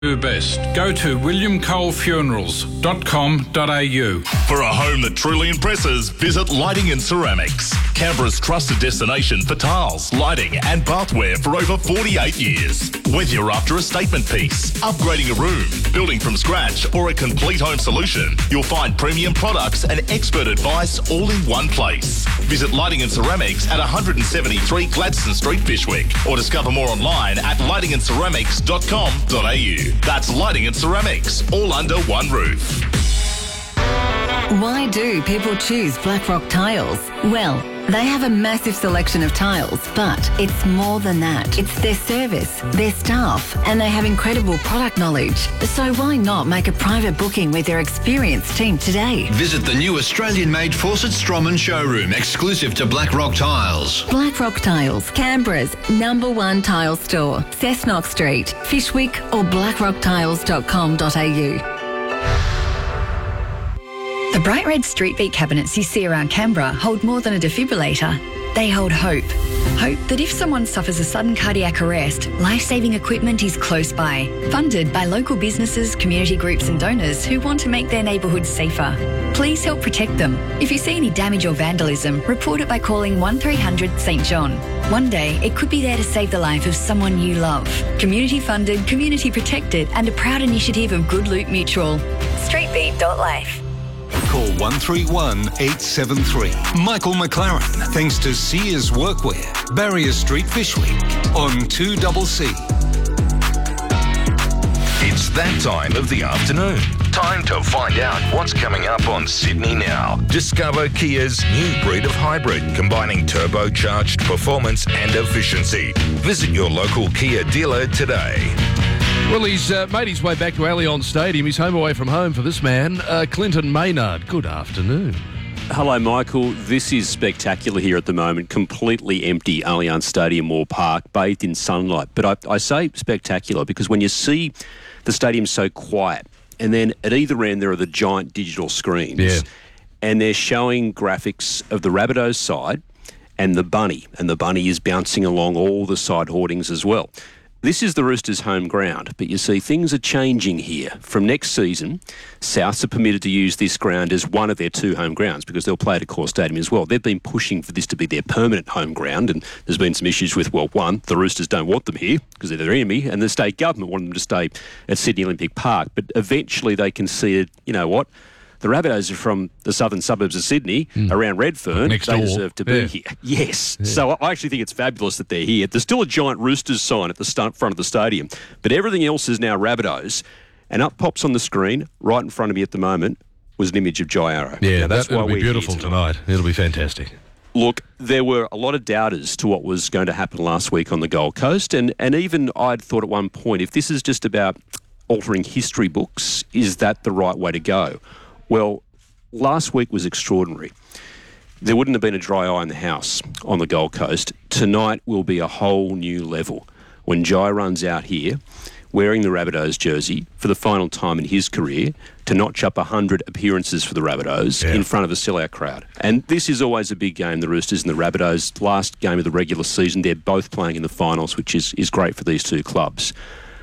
Do best. Go to williamcolefunerals.com.au. For a home that truly impresses, visit Lighting and Ceramics, Canberra's trusted destination for tiles, lighting and bathware for over 48 years. Whether you're after a statement piece, upgrading a room, building from scratch or a complete home solution, you'll find premium products and expert advice all in one place. Visit Lighting and Ceramics at 173 Gladstone Street, Fyshwick, or discover more online at lightingandceramics.com.au. That's Lighting and Ceramics, all under one roof. Why do people choose Blackrock Tiles? Well, they have a massive selection of tiles, but it's more than that. It's their service, their staff, and they have incredible product knowledge. So why not make a private booking with their experienced team today? Visit the new Australian-made Fawcett Stroman showroom, exclusive to Blackrock Tiles. Blackrock Tiles, Canberra's #1 tile store. Cessnock Street, Fyshwick or blackrocktiles.com.au. The bright red street beat cabinets you see around Canberra hold more than a defibrillator. They hold hope. Hope that if someone suffers a sudden cardiac arrest, life-saving equipment is close by. Funded by local businesses, community groups and donors who want to make their neighbourhoods safer. Please help protect them. If you see any damage or vandalism, report it by calling 1300 St John. One day, it could be there to save the life of someone you love. Community funded, community protected and a proud initiative of Good Loot Mutual. Streetbeat.life. Call 131 873. Michael McLaren, thanks to Sears Workwear, Barrier Street, Fyshwick, on 2CC. It's that time of the afternoon. Time to find out what's coming up on Sydney Now. Discover Kia's new breed of hybrid, combining turbocharged performance and efficiency. Visit your local Kia dealer today. Well, he's made his way back to Allianz Stadium. He's home away from home for this man, Clinton Maynard. Good afternoon. Hello, Michael. This is spectacular here at the moment. Completely empty Allianz Stadium Moore Park, bathed in sunlight. But I say spectacular because when you see the stadium so quiet, and then at either end there are the giant digital screens, and they're showing graphics of the Rabbitohs side and the bunny is bouncing along all the side hoardings as well. This is the Roosters' home ground, but you see things are changing here. From next season, Souths are permitted to use this ground as one of their two home grounds because they'll play at Accor Stadium as well. They've been pushing for this to be their permanent home ground, and there's been some issues with, well, one, the Roosters don't want them here because they're their enemy, and the state government wanted them to stay at Sydney Olympic Park. But eventually they conceded, you know what? The Rabbitohs are from the southern suburbs of Sydney, around Redfern. Next they door. deserve to be here. Yes. Yeah. So I actually think it's fabulous that they're here. There's still a giant Roosters sign at the front of the stadium, but everything else is now Rabbitohs. And up pops on the screen, right in front of me at the moment, was an image of Jai Arrow. Yeah, that's why that'll be we're beautiful here tonight. It'll be fantastic. Look, there were a lot of doubters to what was going to happen last week on the Gold Coast, and even I'd thought at one point, if this is just about altering history books, is that the right way to go? Well, last week was extraordinary. There wouldn't have been a dry eye in the house on the Gold Coast. Tonight will be a whole new level when Jai runs out here wearing the Rabbitohs jersey for the final time in his career to notch up 100 appearances for the Rabbitohs in front of a sellout crowd. And this is always a big game, the Roosters and the Rabbitohs. Last game of the regular season, they're both playing in the finals, which is great for these two clubs.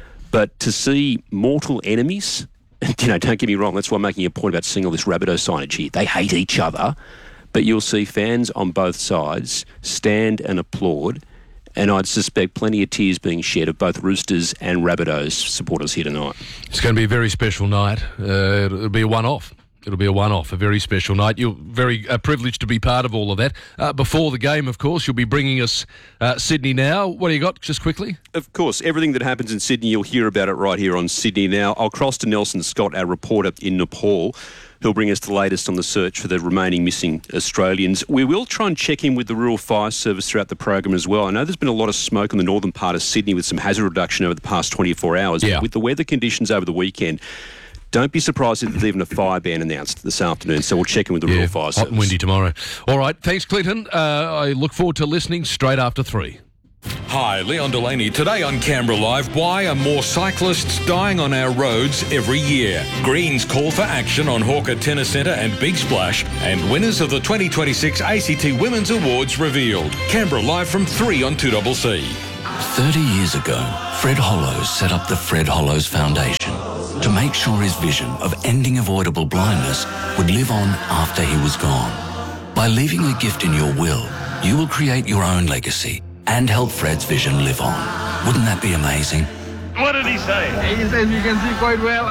But to see mortal enemies, you know, don't get me wrong, that's why I'm making a point about seeing all this Rabbitoh signage here. They hate each other, but you'll see fans on both sides stand and applaud, and I'd suspect plenty of tears being shed of both Roosters and Rabbitohs supporters here tonight. It's going to be a very special night. It'll be a one-off. It'll be a one-off, a very special night. You're very privileged to be part of all of that. Before the game, of course, you'll be bringing us Sydney Now. What do you got, just quickly? Of course, everything that happens in Sydney, you'll hear about it right here on Sydney Now. I'll cross to Nelson Scott, our reporter in Nepal, who'll bring us the latest on the search for the remaining missing Australians. We will try and check in with the Rural Fire Service throughout the program as well. I know there's been a lot of smoke in the northern part of Sydney with some hazard reduction over the past 24 hours. Yeah. But with the weather conditions over the weekend, don't be surprised if there's even a fire ban announced this afternoon, so we'll check in with the Rural Fire Service. Hot and windy tomorrow. All right, thanks, Clinton. I look forward to listening straight after 3. Hi, Leon Delaney. Today on Canberra Live, why are more cyclists dying on our roads every year? Greens call for action on Hawker Tennis Centre and Big Splash, and winners of the 2026 ACT Women's Awards revealed. Canberra Live from 3 on 2CC. 30 years ago, Fred Hollows set up the Fred Hollows Foundation to make sure his vision of ending avoidable blindness would live on after he was gone. By leaving a gift in your will, you will create your own legacy and help Fred's vision live on. Wouldn't that be amazing? What did he say? He says you can see quite well.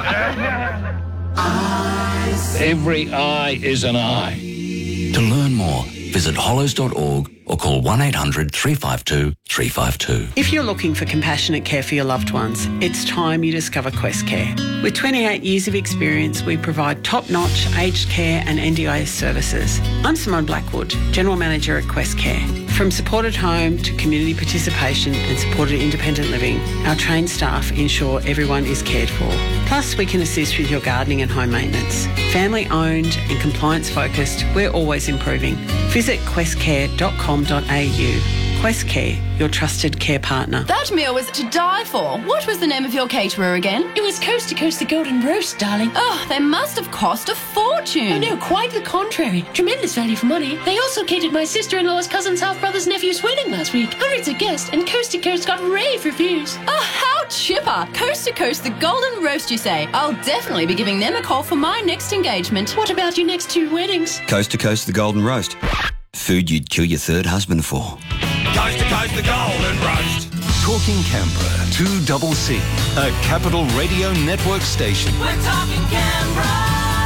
Every eye is an eye. To learn more, visit hollows.org or call 1800 352 352. If you're looking for compassionate care for your loved ones, it's time you discover Quest Care. With 28 years of experience, we provide top-notch aged care and NDIS services. I'm Simone Blackwood, General Manager at Quest Care. From supported home to community participation and supported independent living, our trained staff ensure everyone is cared for. Plus, we can assist with your gardening and home maintenance. Family-owned and compliance-focused, we're always improving. Visit questcare.com.au. Quest Care, your trusted care partner. That meal was to die for. What was the name of your caterer again? It was Coast to Coast the Golden Roast, darling. Oh, they must have cost a fortune. Oh, no, quite the contrary. Tremendous value for money. They also catered my sister-in-law's cousin's half-brother's nephew's wedding last week. Hundreds of guests, and Coast to Coast got rave reviews. Oh, how chipper. Coast to Coast the Golden Roast, you say? I'll definitely be giving them a call for my next engagement. What about your next 2 weddings? Coast to Coast the Golden Roast. Food you'd kill your third husband for. Coast to Coast the Golden Roast. Talking Canberra, 2CC, a Capital Radio Network station. We're talking Canberra.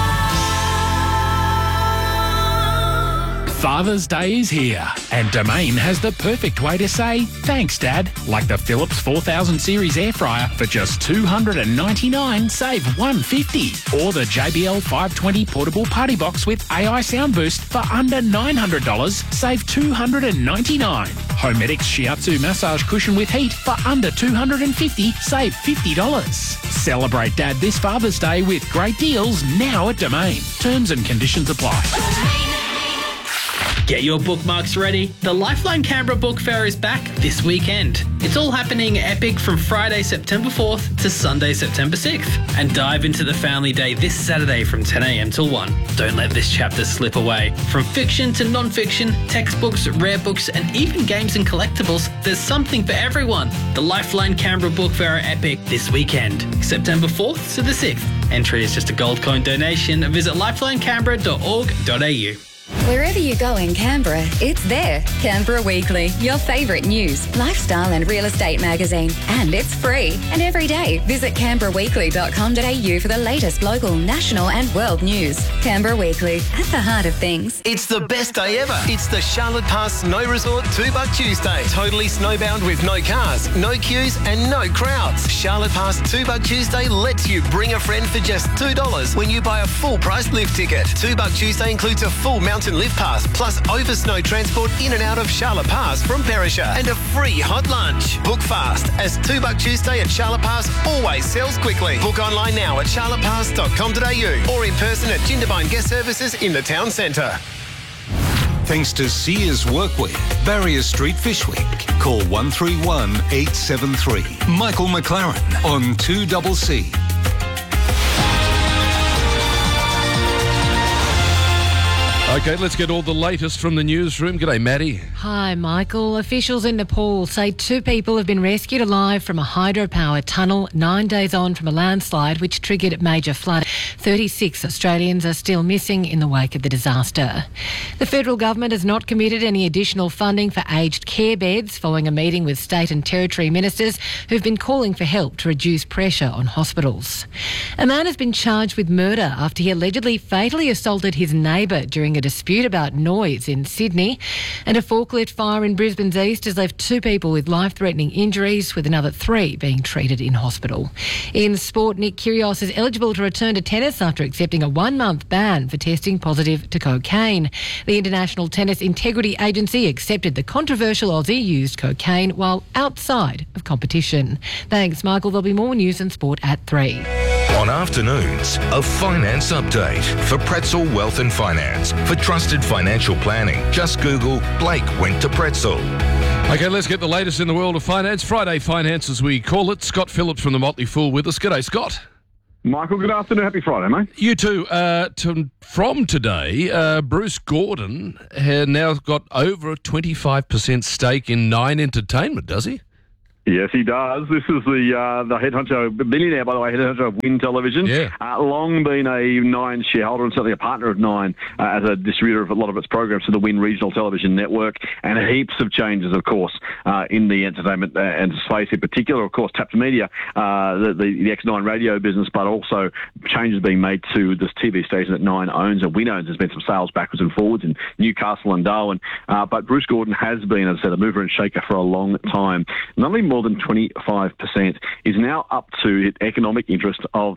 Father's Day is here, and Domain has the perfect way to say thanks, Dad. Like the Philips 4000 series air fryer for just $299, save $150. Or the JBL 520 portable party box with AI sound boost for under $900, save $299. Homedics Shiatsu massage cushion with heat for under $250, save $50. Celebrate Dad this Father's Day with great deals now at Domain. Terms and conditions apply. Get your bookmarks ready. The Lifeline Canberra Book Fair is back this weekend. It's all happening epic from Friday, September 4th to Sunday, September 6th. And dive into the family day this Saturday from 10 a.m. till 1. Don't let this chapter slip away. From fiction to non-fiction, textbooks, rare books, and even games and collectibles, there's something for everyone. The Lifeline Canberra Book Fair epic this weekend, September 4th to the 6th. Entry is just a gold coin donation. Visit lifelinecanberra.org.au. Wherever you go in Canberra, it's there. Canberra Weekly, your favourite news, lifestyle and real estate magazine. And it's free. And every day, visit canberraweekly.com.au for the latest local, national and world news. Canberra Weekly, at the heart of things. It's the best day ever. It's the Charlotte Pass Snow Resort $2 Tuesday. Totally snowbound with no cars, no queues and no crowds. Charlotte Pass $2 Tuesday lets you bring a friend for just $2 when you buy a full price lift ticket. $2 Tuesday includes a full mountain lift pass plus over snow transport in and out of Charlotte Pass from Perisher and a free hot lunch. Book fast as $2 Tuesday at Charlotte Pass always sells quickly. Book online now at charlottepass.com.au or in person at Jindabyne Guest Services in the town centre. Thanks to Sears Workwear, Barrier Street, Fyshwick. Call 131 873. Michael McLaren on 2CC. Okay, let's get all the latest from the newsroom. G'day, Maddie. Hi, Michael. Officials in Nepal say 2 people have been rescued alive from a hydropower tunnel 9 days on from a landslide which triggered major flood. 36 Australians are still missing in the wake of the disaster. The federal government has not committed any additional funding for aged care beds following a meeting with state and territory ministers who've been calling for help to reduce pressure on hospitals. A man has been charged with murder after he allegedly fatally assaulted his neighbour during a dispute about noise in Sydney, and a forklift fire in Brisbane's east has left 2 people with life-threatening injuries, with another 3 being treated in hospital. In sport, Nick Kyrgios is eligible to return to tennis after accepting a 1-month ban for testing positive to cocaine. The International Tennis Integrity Agency accepted the controversial Aussie used cocaine while outside of competition. Thanks, Michael. There'll be more news and sport at 3. On afternoons, a finance update for Pretzel Wealth and Finance. For trusted financial planning, just Google Blake went to Pretzel. Okay, let's get the latest in the world of finance. Friday Finance, as we call it. Scott Phillips from the Motley Fool with us. G'day, Scott. Michael, good afternoon. Happy Friday, mate. You too. From today, Bruce Gordon has now got over a 25% stake in Nine Entertainment, does he? Yes, he does. This is the head honcho, millionaire, by the way, head honcho of Win Television. Yeah. Long been a Nine shareholder and certainly a partner of Nine as a distributor of a lot of its programs to the Win Regional Television Network, and heaps of changes, of course, in the entertainment and space in particular. Of course, Taps Media, the X9 radio business, but also changes being made to this TV station that Nine owns and Win owns. There's been some sales backwards and forwards in Newcastle and Darwin. But Bruce Gordon has been, as I said, a mover and shaker for a long time. Not only more than 25%, is now up to economic interest of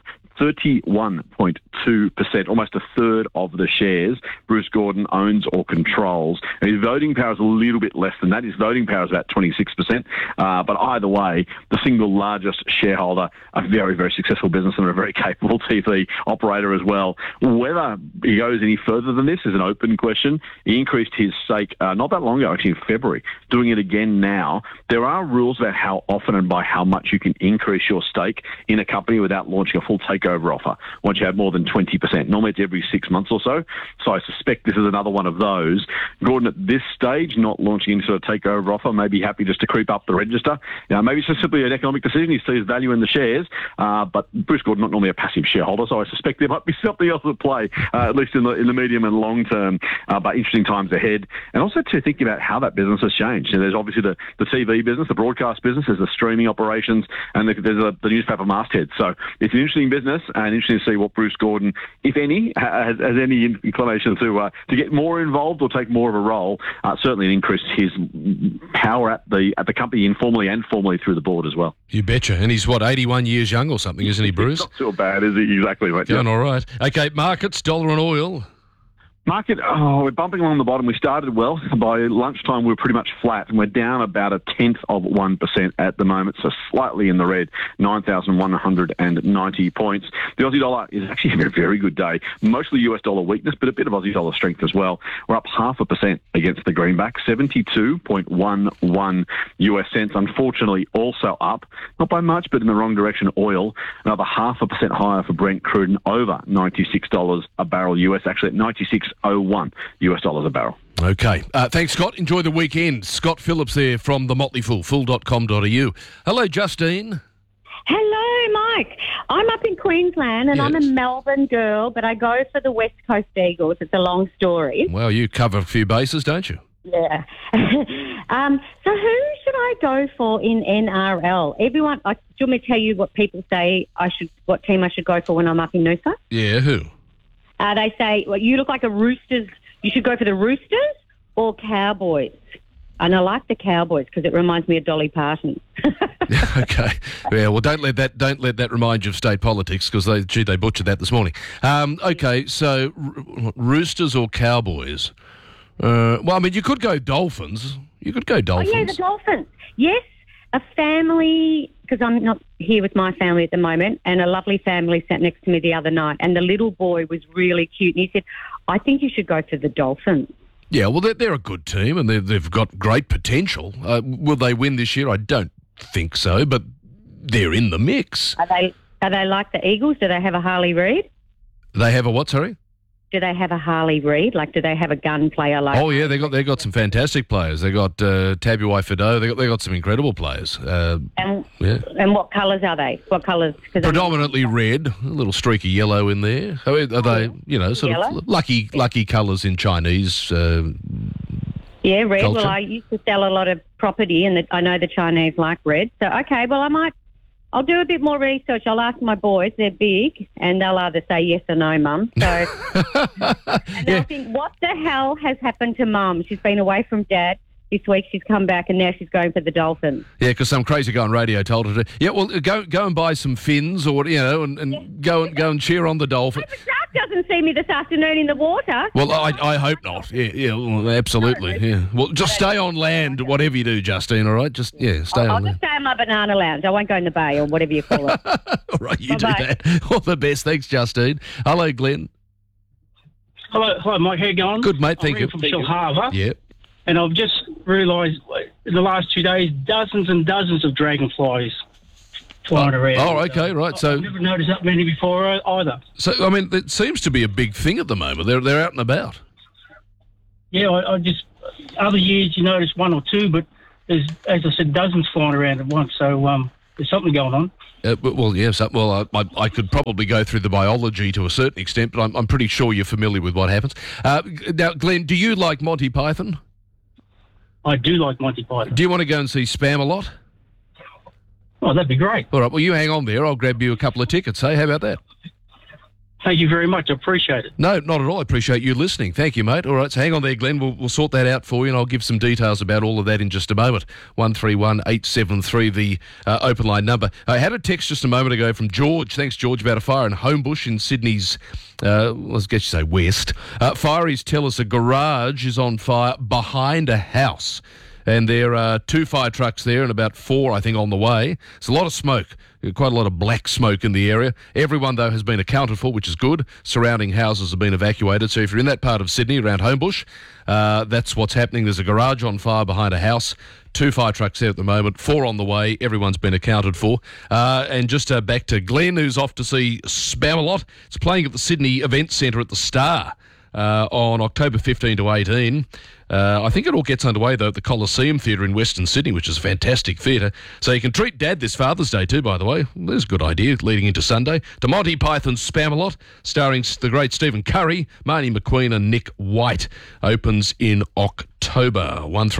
31.2%, almost a third of the shares Bruce Gordon owns or controls. And his voting power is a little bit less than that. His voting power is about 26%. But either way, the single largest shareholder, a very, very successful business and a very capable TV operator as well. Whether he goes any further than this is an open question. He increased his stake not that long ago, actually in February, doing it again now. There are rules about how often and by how much you can increase your stake in a company without launching a full takeover offer once you have more than 20%. Normally it's every 6 months or so. So I suspect this is another one of those. Gordon at this stage, not launching any sort of takeover offer, may be happy just to creep up the register. Maybe it's just simply an economic decision. He sees value in the shares. But Bruce Gordon, not normally a passive shareholder, so I suspect there might be something else at play, at least in the medium and long term. But interesting times ahead. And also to think about how that business has changed. There's obviously the TV business, the broadcast business, there's the streaming operations, and there's the newspaper masthead. So it's an interesting business and interesting to see what Bruce Gordon, if any, has any inclination to get more involved or take more of a role. Certainly increased his power at the company informally and formally through the board as well. You betcha. And he's, 81 years young or something, isn't he, Bruce? Not too bad, is he? Exactly, mate. Going all right. Okay, markets, dollar and oil. Market, we're bumping along the bottom. We started well. By lunchtime, we were pretty much flat, and we're down about 0.1% at the moment, so slightly in the red, 9,190 points. The Aussie dollar is actually having a very good day. Mostly US dollar weakness, but a bit of Aussie dollar strength as well. We're up 0.5% against the greenback, 72.11 US cents. Unfortunately, also up, not by much, but in the wrong direction. Oil, another 0.5% higher for Brent crude and over $96 a barrel US, actually at 96.01 US dollars a barrel. Okay. Thanks, Scott. Enjoy the weekend. Scott Phillips there from the Motley Fool, fool.com.au. Hello, Justine. Hello, Mike. I'm up in Queensland and I'm a Melbourne girl, but I go for the West Coast Eagles. It's a long story. Well, you cover a few bases, don't you? Yeah. So who should I go for in NRL? Everyone, do you want me to tell you what people say what team I should go for when I'm up in Noosa? Yeah, who? They say, well, you look like a Roosters. You should go for the Roosters or Cowboys. And I like the Cowboys because it reminds me of Dolly Parton. Okay. Yeah. Well, don't let that remind you of state politics because they butchered that this morning. Okay. So Roosters or Cowboys? Well, I mean, you could go Dolphins. Oh yeah, the Dolphins. Yes, a family. Because I'm not here with my family at the moment, and a lovely family sat next to me the other night, and the little boy was really cute, and he said, I think you should go to the Dolphins. Yeah, well, they're a good team, and they've got great potential. Will they win this year? I don't think so, but they're in the mix. Are they like the Eagles? Do they have a Harley Reid? They have a what, sorry? Do they have a Harley Reid? Like, do they have a gun player like? Oh yeah, they got some fantastic players. They got Tabuai Fido. They got some incredible players. And what colours are they? What colours? Predominantly red, a little streak of yellow in there. Are they sort yellow? of lucky colours in Chinese? Yeah, red. Culture. Well, I used to sell a lot of property, and I know the Chinese like red. So okay, well I'll do a bit more research. I'll ask my boys. They're big, and they'll either say yes or no, Mum. So, and they'll think, what the hell has happened to Mum? She's been away from Dad. This week she's come back, and now she's going for the Dolphins. Yeah, because some crazy guy on radio told her to. Yeah, well, go and buy some fins, or and go and cheer on the Dolphins. The shark doesn't see me this afternoon in the water. Well, I hope not. Yeah, well, absolutely. Yeah. Well, just stay on land, whatever you do, Justine. All right, stay on land. I'll just stay on my banana lounge. I won't go in the bay or whatever you call it. All right, you do that. All the best. Thanks, Justine. Hello, Glenn. Hello, Mike. How you going? Good, mate. Thank you. From Shellharbour. Yeah. And I've just realised in the last 2 days, dozens and dozens of dragonflies flying around. Oh, okay, right. So I've never noticed that many before either. So, I mean, it seems to be a big thing at the moment. They're out and about. Yeah, I just other years you notice one or two, but there's, as I said, dozens flying around at once. So there's something going on. Well, yes. Well, I could probably go through the biology to a certain extent, but I'm pretty sure you're familiar with what happens. Now, Glenn, do you like Monty Python? I do like Monty Python. Do you want to go and see Spamalot? Oh, that'd be great. All right. Well, you hang on there. I'll grab you a couple of tickets. Hey, how about that? Thank you very much. I appreciate it. No, not at all. I appreciate you listening. Thank you, mate. All right, so hang on there, Glenn. We'll sort that out for you, and I'll give some details about all of that in just a moment. 131873, the open line number. I had a text just a moment ago from George. Thanks, George, about a fire in Homebush in Sydney's, let's get you say west. Fireys tell us a garage is on fire behind a house. And there are 2 fire trucks there and about 4, I think, on the way. It's a lot of smoke, quite a lot of black smoke in the area. Everyone, though, has been accounted for, which is good. Surrounding houses have been evacuated. So if you're in that part of Sydney, around Homebush, that's what's happening. There's a garage on fire behind a house. 2 fire trucks there at the moment, 4 on the way. Everyone's been accounted for. And just back to Glenn, who's off to see Spamalot. It's playing at the Sydney Event Centre at the Star on October 15 to 18. I think it all gets underway, though, at the Coliseum Theatre in Western Sydney, which is a fantastic theatre. So you can treat Dad this Father's Day too, by the way. There's a good idea leading into Sunday. To Monty Python's Spamalot, starring the great Stephen Curry, Marnie McQueen and Nick White, opens in October.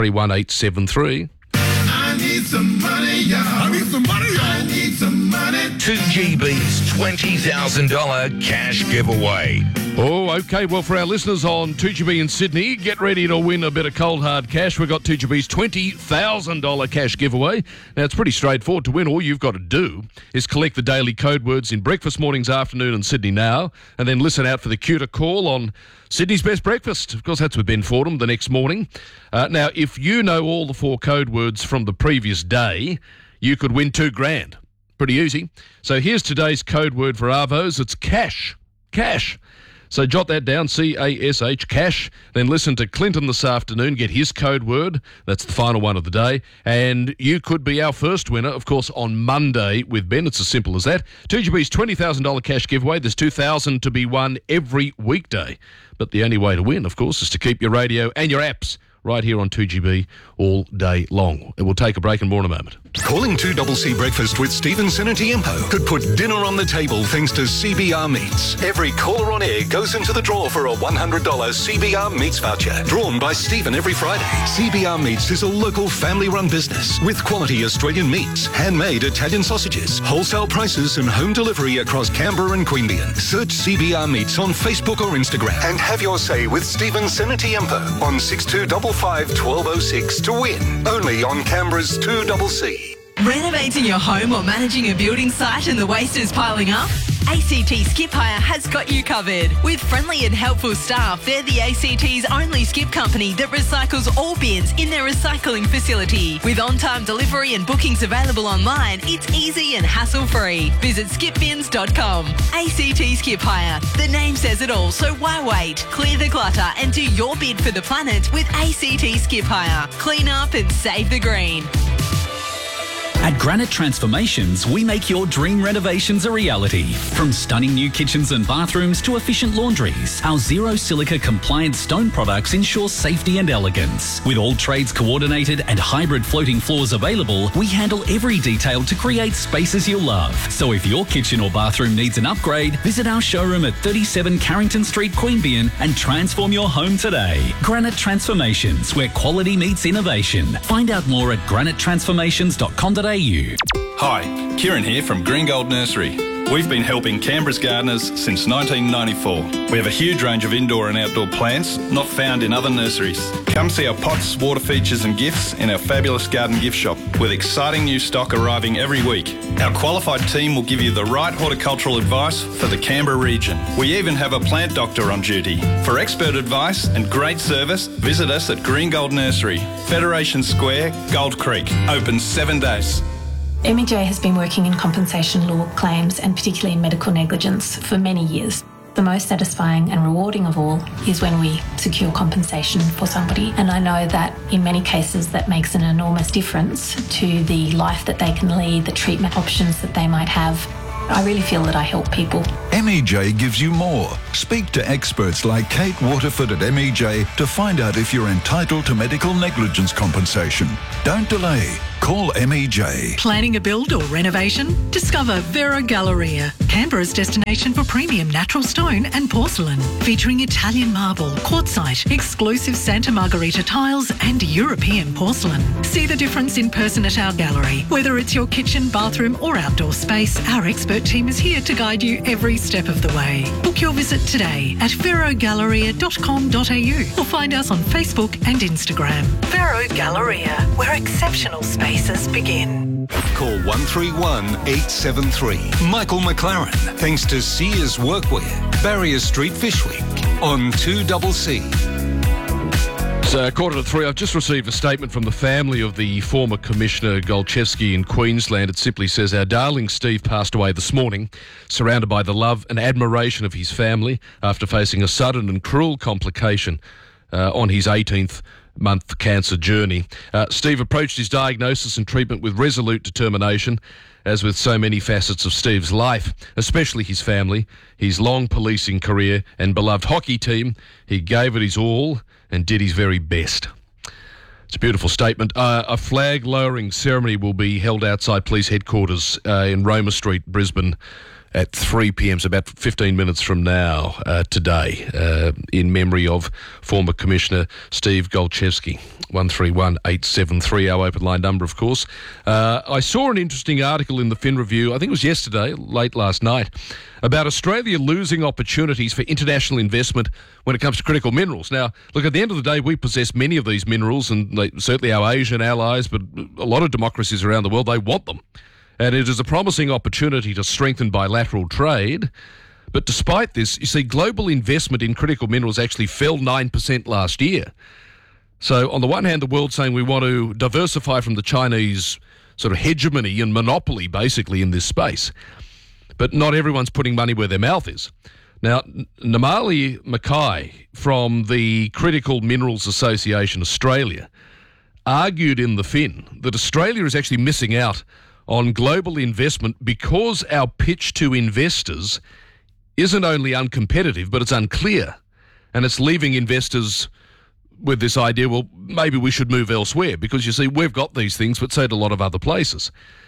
131873. I need some money, y'all. I need some money, y'all. I need some money. 2GB's $20,000 cash giveaway. Oh, okay. Well, for our listeners on 2GB in Sydney, get ready to win a bit of cold hard cash. We've got 2GB's $20,000 cash giveaway. Now, it's pretty straightforward to win. All you've got to do is collect the daily code words in Breakfast Mornings Afternoon and Sydney Now, and then listen out for the cue to call on Sydney's Best Breakfast. Of course, that's with Ben Fordham the next morning. Now, if you know all the 4 code words from the previous day, you could win $2,000. Pretty easy. So here's today's code word for Arvos. It's cash. Cash. So jot that down, C-A-S-H, cash. Then listen to Clinton this afternoon, get his code word. That's the final one of the day. And you could be our first winner, of course, on Monday with Ben. It's as simple as that. 2GB's $20,000 cash giveaway. There's $2,000 to be won every weekday. But the only way to win, of course, is to keep your radio and your apps right here on 2GB all day long. And we'll take a break and more in a moment. Calling 2CC Breakfast with Stephen Senatiempo could put dinner on the table thanks to CBR Meats. Every caller on air goes into the draw for a $100 CBR Meats voucher, drawn by Stephen every Friday. CBR Meats is a local family-run business with quality Australian meats, handmade Italian sausages, wholesale prices and home delivery across Canberra and Queanbeyan. Search CBR Meats on Facebook or Instagram and have your say with Stephen Senatiempo on 6255 1206 to win. Only on Canberra's 2CC. Renovating your home or managing a building site and the waste is piling up? ACT Skip Hire has got you covered. With friendly and helpful staff, they're the ACT's only skip company that recycles all bins in their recycling facility. With on-time delivery and bookings available online, it's easy and hassle-free. Visit skipbins.com. ACT Skip Hire. The name says it all, so why wait? Clear the clutter and do your bid for the planet with ACT Skip Hire. Clean up and save the green. At Granite Transformations, we make your dream renovations a reality. From stunning new kitchens and bathrooms to efficient laundries, our zero silica compliant stone products ensure safety and elegance. With all trades coordinated and hybrid floating floors available, we handle every detail to create spaces you'll love. So if your kitchen or bathroom needs an upgrade, visit our showroom at 37 Carrington Street, Queanbeyan and transform your home today. Granite Transformations, where quality meets innovation. Find out more at granitetransformations.com.au. Hi, Kieran here from Green Gold Nursery. We've been helping Canberra's gardeners since 1994. We have a huge range of indoor and outdoor plants not found in other nurseries. Come see our pots, water features and gifts in our fabulous garden gift shop with exciting new stock arriving every week. Our qualified team will give you the right horticultural advice for the Canberra region. We even have a plant doctor on duty. For expert advice and great service, visit us at Green Gold Nursery, Federation Square, Gold Creek. Open 7 days. MEJ has been working in compensation law claims and particularly in medical negligence for many years. The most satisfying and rewarding of all is when we secure compensation for somebody. And I know that in many cases that makes an enormous difference to the life that they can lead, the treatment options that they might have. I really feel that I help people. MEJ gives you more. Speak to experts like Kate Waterford at MEJ to find out if you're entitled to medical negligence compensation. Don't delay. Call MEJ. Planning a build or renovation? Discover Vero Galleria, Canberra's destination for premium natural stone and porcelain. Featuring Italian marble, quartzite, exclusive Santa Margherita tiles and European porcelain. See the difference in person at our gallery. Whether it's your kitchen, bathroom or outdoor space, our expert team is here to guide you every step of the way. Book your visit today at verogalleria.com.au or find us on Facebook and Instagram. Vero Galleria, where exceptional spaces begin. Call 131 873. Michael McLaren, thanks to Sears Workwear, Barrier Street, Fishwick, on 2CC. It's 2:45. I've just received a statement from the family of the former Commissioner Golczewski in Queensland. It simply says, our darling Steve passed away this morning, surrounded by the love and admiration of his family after facing a sudden and cruel complication on his 18th month cancer journey. Steve approached his diagnosis and treatment with resolute determination, as with so many facets of Steve's life, especially his family, his long policing career and beloved hockey team. He gave it his all and did his very best. It's a beautiful statement. A flag-lowering ceremony will be held outside police headquarters in Roma Street, Brisbane, at 3 p.m, so about 15 minutes from now today, in memory of former Commissioner Steve Golczewski. 131 873, our open line number, of course. I saw an interesting article in the Fin Review, I think it was yesterday, late last night, about Australia losing opportunities for international investment when it comes to critical minerals. Now, look, at the end of the day, we possess many of these minerals, and certainly our Asian allies, but a lot of democracies around the world, they want them. And it is a promising opportunity to strengthen bilateral trade. But despite this, you see, global investment in critical minerals actually fell 9% last year. So on the one hand, the world's saying we want to diversify from the Chinese sort of hegemony and monopoly, basically, in this space. But not everyone's putting money where their mouth is. Now, Namali Mackay from the Critical Minerals Association Australia argued in the Fin that Australia is actually missing out on global investment because our pitch to investors isn't only uncompetitive, but it's unclear. And it's leaving investors with this idea, well, maybe we should move elsewhere, because you see, we've got these things, but so do a lot of other places.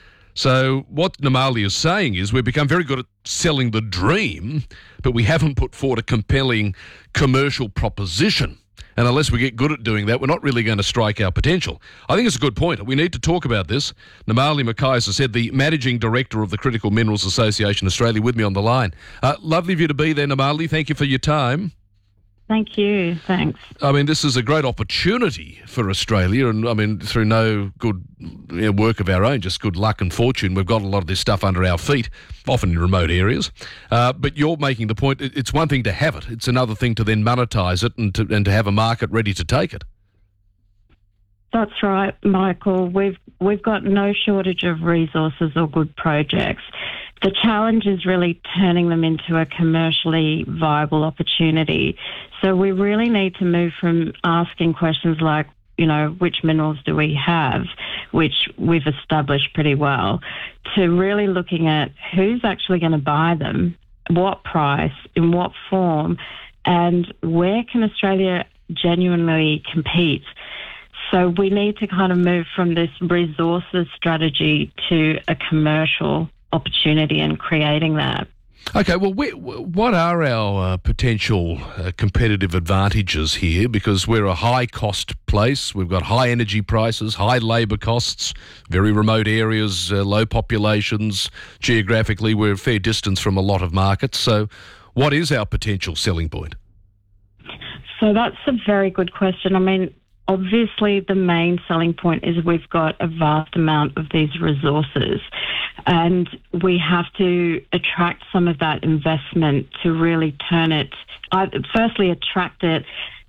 So what Namali is saying is we've become very good at selling the dream, but we haven't put forward a compelling commercial proposition. And unless we get good at doing that, we're not really going to strike our potential. I think it's a good point. We need to talk about this. Namali Mackay, as I said, the Managing Director of the Critical Minerals Association Australia, with me on the line. Lovely of you to be there, Namali. Thank you for your time. Thank you. Thanks. I mean, this is a great opportunity for Australia, and I mean, through no good work of our own, just good luck and fortune, we've got a lot of this stuff under our feet, often in remote areas. But you're making the point, it's one thing to have it, it's another thing to then monetize it and to have a market ready to take it. That's right, Michael. We've got no shortage of resources or good projects. The challenge is really turning them into a commercially viable opportunity. So we really need to move from asking questions like, which minerals do we have, which we've established pretty well, to really looking at who's actually going to buy them, what price, in what form, and where can Australia genuinely compete. So we need to kind of move from this resources strategy to a commercial opportunity and creating that. Okay, well, what are our potential competitive advantages here? Because we're a high-cost place. We've got high energy prices, high labour costs, very remote areas, low populations. Geographically, we're a fair distance from a lot of markets. So what is our potential selling point? So that's a very good question. I mean, obviously, the main selling point is we've got a vast amount of these resources, and we have to attract some of that investment to really turn it, firstly extract it,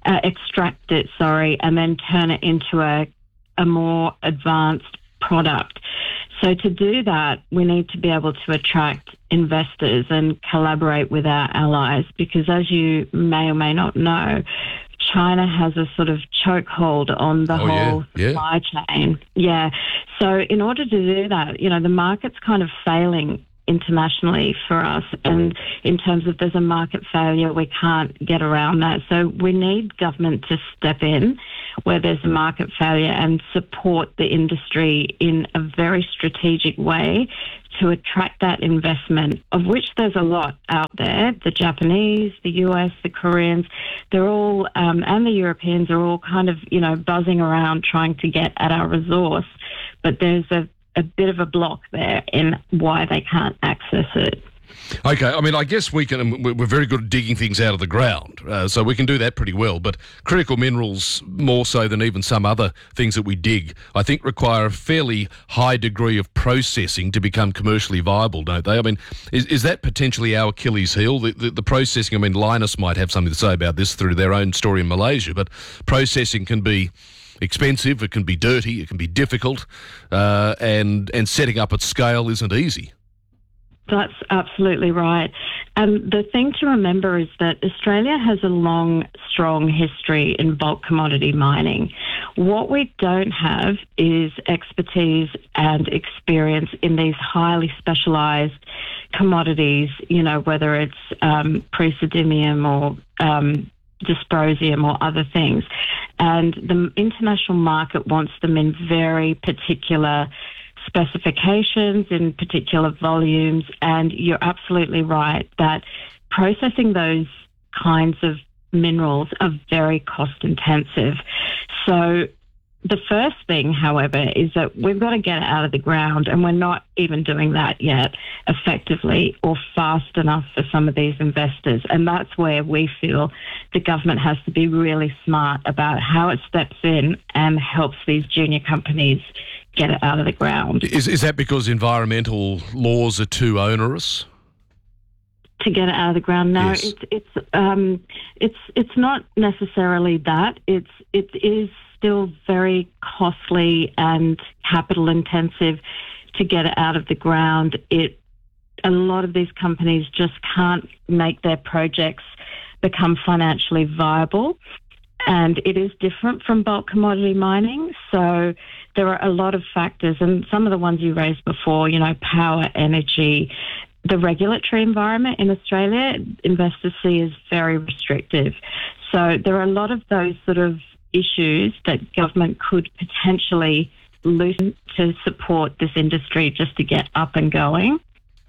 and then turn it into a more advanced product. So to do that, we need to be able to attract investors and collaborate with our allies, because as you may or may not know, China has a sort of chokehold on the whole supply chain. Yeah. So in order to do that, the market's kind of failing internationally for us. And in terms of there's a market failure, we can't get around that. So we need government to step in where there's a market failure and support the industry in a very strategic way to attract that investment, of which there's a lot out there. The Japanese, the US, the Koreans, they're all, and the Europeans are all kind of, buzzing around trying to get at our resource. But there's a bit of a block there in why they can't access it. Okay, I mean, I guess we're very good at digging things out of the ground, so we can do that pretty well. But critical minerals, more so than even some other things that we dig, I think require a fairly high degree of processing to become commercially viable, don't they? I mean, is that potentially our Achilles heel? The processing, I mean, Lynas might have something to say about this through their own story in Malaysia, but processing can be expensive, it can be dirty, it can be difficult, and setting up at scale isn't easy. That's absolutely right. And the thing to remember is that Australia has a long, strong history in bulk commodity mining. What we don't have is expertise and experience in these highly specialised commodities, whether it's praseodymium or dysprosium or other things. And the international market wants them in very particular specifications, in particular volumes, and you're absolutely right that processing those kinds of minerals are very cost intensive. So the first thing, however, is that we've got to get it out of the ground, and we're not even doing that yet effectively or fast enough for some of these investors. And that's where we feel the government has to be really smart about how it steps in and helps these junior companies get it out of the ground. Is that because environmental laws are too onerous? To get it out of the ground? No, yes. It's not necessarily that. It is still very costly and capital intensive to get it out of the ground. A lot of these companies just can't make their projects become financially viable. And it is different from bulk commodity mining. So there are a lot of factors, and some of the ones you raised before, power, energy, the regulatory environment in Australia, investors see as very restrictive. So there are a lot of those sort of issues that government could potentially loosen to support this industry just to get up and going.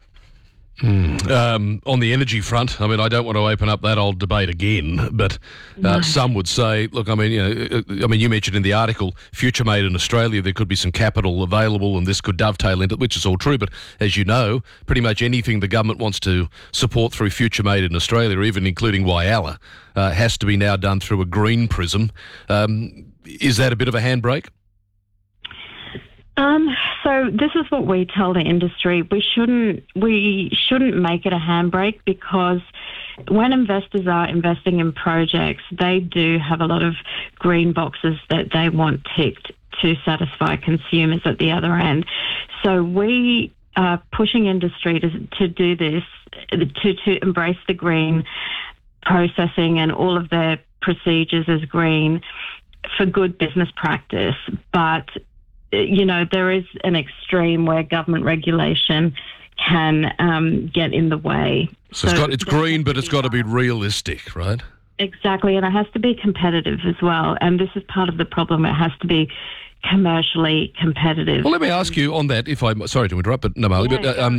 On the energy front, I mean, I don't want to open up that old debate again, but some would say, look, I mean, you mentioned in the article, Future Made in Australia, there could be some capital available and this could dovetail into it, which is all true. But as you know, pretty much anything the government wants to support through Future Made in Australia, even including Whyalla, has to be now done through a green prism. Is that a bit of a handbrake? So this is what we tell the industry. We shouldn't make it a handbrake, because when investors are investing in projects, they do have a lot of green boxes that they want ticked to satisfy consumers at the other end. So we are pushing industry to do this, to embrace the green processing and all of their procedures as green for good business practice. But there is an extreme where government regulation can get in the way. So it's green, but it's got to be realistic, right? Exactly, and it has to be competitive as well. And this is part of the problem. It has to be commercially competitive. Well, let me ask you on that, sorry to interrupt, but Namali,